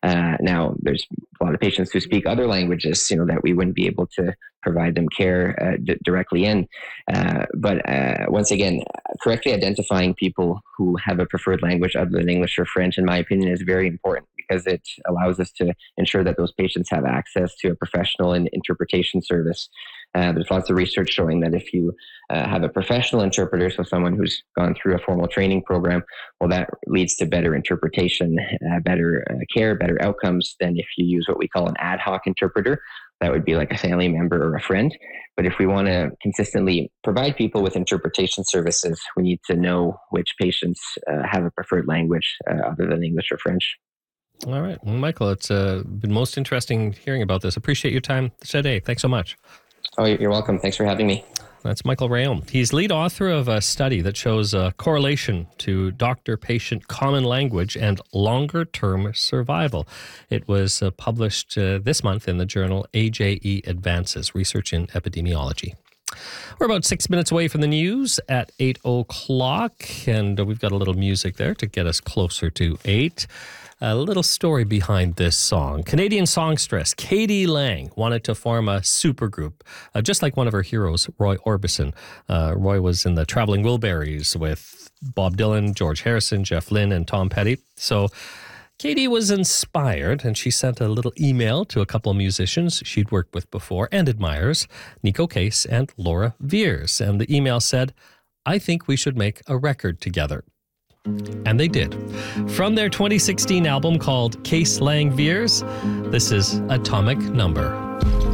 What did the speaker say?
Now, there's a lot of patients who speak other languages, that we wouldn't be able to provide them care directly in. But once again, correctly identifying people who have a preferred language other than English or French, in my opinion, is very important because it allows us to ensure that those patients have access to a professional and interpretation service. There's lots of research showing that if you have a professional interpreter, so someone who's gone through a formal training program, well, that leads to better interpretation, better care, better outcomes than if you use what we call an ad hoc interpreter. That would be like a family member or a friend. But if we want to consistently provide people with interpretation services, we need to know which patients have a preferred language other than English or French. All right. Well, Michael, it's been most interesting hearing about this. Appreciate your time today. Thanks so much. Oh, you're welcome. Thanks for having me. That's Michael Rhéaume. He's lead author of a study that shows a correlation to doctor-patient common language and longer-term survival. It was published this month in the journal AJE Advances, Research in Epidemiology. We're about 6 minutes away from the news at 8 o'clock, and we've got a little music there to get us closer to 8. A little story behind this song. Canadian songstress K.D. Lang wanted to form a supergroup, just like one of her heroes, Roy Orbison. Roy was in the Traveling Wilburys with Bob Dylan, George Harrison, Jeff Lynne, and Tom Petty. So Katie was inspired, and she sent a little email to a couple of musicians she'd worked with before and admires, Nico Case and Laura Veers. And the email said, "I think we should make a record together." And they did. From their 2016 album called Case Lang Veers, this is Atomic Number.